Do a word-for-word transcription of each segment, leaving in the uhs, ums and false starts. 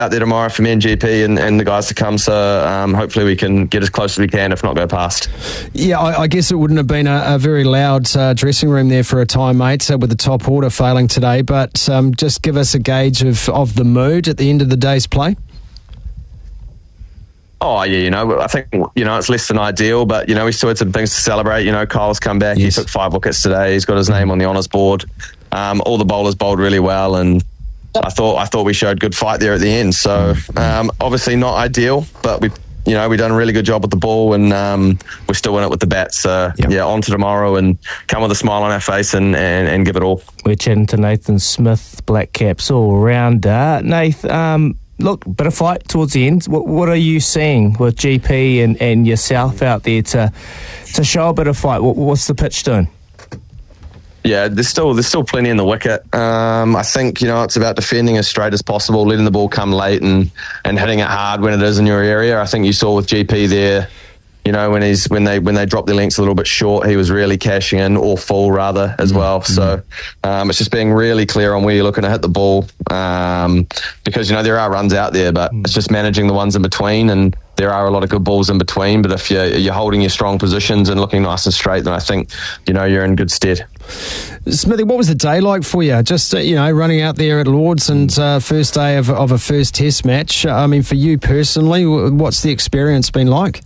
out there tomorrow for me and G P and, and the guys to come. So um, hopefully we can get as close as we can, if not go past. Yeah, I, I guess it wouldn't have been a, a very loud uh, dressing room there for a time, mate, uh, with the top order failing today. But um, just give us a gauge of, of the mood at the end of the day's play. Oh, yeah, you know, I think, you know, it's less than ideal, but, you know, we still had some things to celebrate. You know, Kyle's come back. Yes. He took five wickets today. He's got his name on the honours board. Um, all the bowlers bowled really well, and I thought I thought we showed good fight there at the end. So, um, obviously not ideal, but we, you know, we've done a really good job with the ball, and um, we're still in it with the bat. So, yep. yeah, on to tomorrow and come with a smile on our face and, and, and give it all. We're chatting to Nathan Smith, Black Caps all-rounder. Nath, um... look, bit of fight towards the end. What, what are you seeing with G P and, and yourself out there to to show a bit of fight? What, what's the pitch doing? Yeah, there's still there's still plenty in the wicket. Um, I think, you know, it's about defending as straight as possible, letting the ball come late and, and hitting it hard when it is in your area. I think you saw with G P there, you know, when he's when they when they dropped their lengths a little bit short, he was really cashing in, or full rather, as well. Mm-hmm. So um, it's just being really clear on where you're looking to hit the ball, um, because, you know, there are runs out there, but mm-hmm. it's just managing the ones in between, and there are a lot of good balls in between. But if you're, you're holding your strong positions and looking nice and straight, then I think, you know, you're in good stead. Smithy, what was the day like for you? Just, uh, you know, running out there at Lords and uh, first day of, of a first test match. I mean, for you personally, what's the experience been like?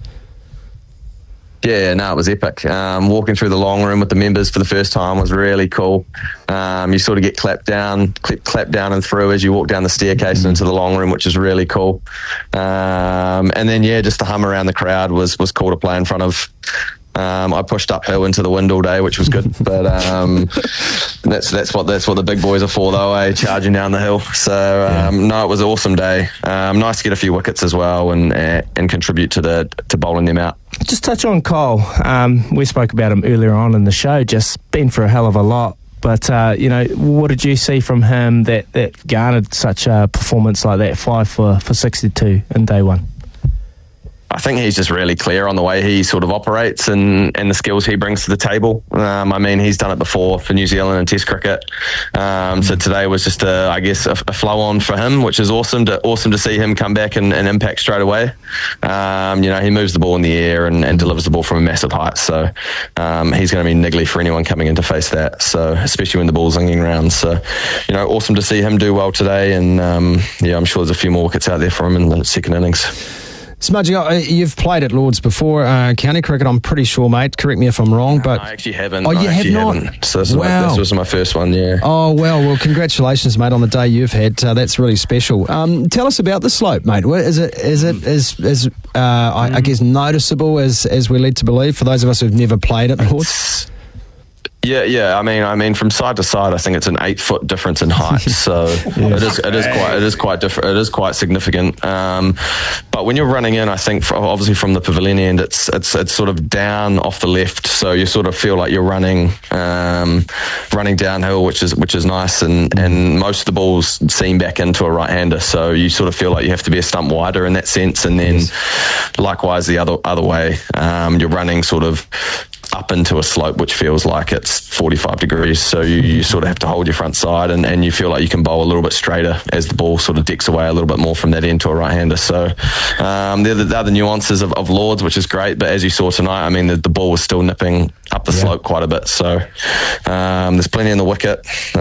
Yeah, no, it was epic. Um, walking through the long room with the members for the first time was really cool. Um, you sort of get clapped down, clap, clapped down and through as you walk down the staircase mm-hmm. into the long room, which is really cool. Um, and then, yeah, just the hum around the crowd was, was cool to play in front of. Um, I pushed uphill into the wind all day, which was good, but um, that's that's what that's what the big boys are for, though, eh? Charging down the hill. So um, yeah. no, it was an awesome day. Um, nice to get a few wickets as well and uh, and contribute to the to bowling them out. Just touch on Cole. Um, we spoke about him earlier on in the show. Just been for a hell of a lot. But, uh, you know, what did you see from him that, that garnered such a performance like that, five for, for sixty-two in day one? I think he's just really clear on the way he sort of operates and, and the skills he brings to the table. Um, I mean, he's done it before for New Zealand and Test cricket. Um, so today was just, a, I guess, a, a flow on for him, which is awesome to awesome to see him come back and, and impact straight away. Um, you know, he moves the ball in the air and, and delivers the ball from a massive height. So um, he's going to be niggly for anyone coming in to face that. So especially when the ball's zinging around. So, you know, awesome to see him do well today. And um, yeah, I'm sure there's a few more wickets out there for him in the second innings. Smudgy, you've played at Lords before, uh, county cricket, I'm pretty sure, mate. Correct me if I'm wrong. But I actually haven't. Oh, you I have not? Haven't. So this, wow. my, this was my first one, yeah. Oh, well, well, congratulations, mate, on the day you've had. Uh, that's really special. Um, tell us about the slope, mate. Is it is it as, as uh, I, I guess, noticeable as, as we're led to believe for those of us who've never played at Lords? Yeah, yeah. I mean, I mean, from side to side, I think it's an eight foot difference in height. So yes. it is, it is quite, it is quite different. It is quite significant. Um, but when you're running in, I think for, obviously from the pavilion end, it's it's it's sort of down off the left, so you sort of feel like you're running, um, running downhill, which is which is nice. And, and most of the balls seam back into a right-hander, so you sort of feel like you have to be a stump wider in that sense. And then, yes. likewise, the other other way, um, you're running sort of up into a slope which feels like it's forty-five degrees, so you, you sort of have to hold your front side and, and you feel like you can bowl a little bit straighter as the ball sort of decks away a little bit more from that end to a right-hander. So um, they're, the, they're the nuances of, of Lords, which is great, but as you saw tonight, I mean, the, the ball was still nipping up the yeah. slope quite a bit, so um, there's plenty in the wicket.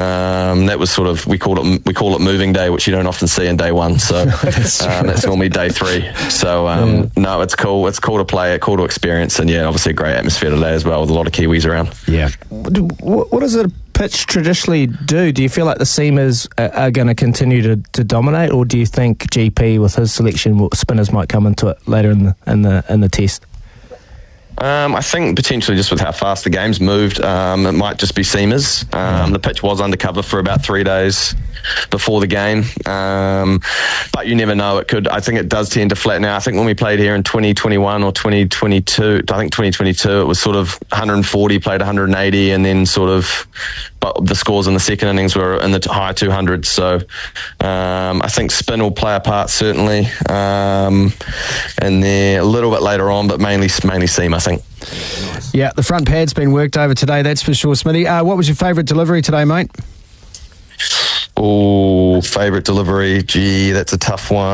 Um, that was sort of, we call it we call it moving day, which you don't often see in day one, so that's, um, that's normally day three. So um, yeah. no, it's cool. It's cool to play, cool to experience, and yeah, obviously a great atmosphere today as well, with a lot of Kiwis around. Yeah. What, what does a pitch traditionally do? Do you feel like the seamers are, are going to continue to, to dominate, or do you think G P with his selection, spinners might come into it later in the in the in the test? Um, I think potentially just with how fast the game's moved, um, it might just be seamers. Um, the pitch was undercover for about three days before the game, um, but you never know. It could. I think it does tend to flatten out. I think when we played here in twenty twenty-one or twenty twenty-two, I think twenty twenty-two, it was sort of one hundred forty, played one hundred eighty, and then sort of, but the scores in the second innings were in the high two hundreds. So um, I think spin will play a part certainly, um, and then a little bit later on, but mainly mainly seam, I think. Yeah, the front pad's been worked over today, that's for sure. Smithy, uh, what was your favourite delivery today, mate? Oh, favourite delivery. Gee, that's a tough one.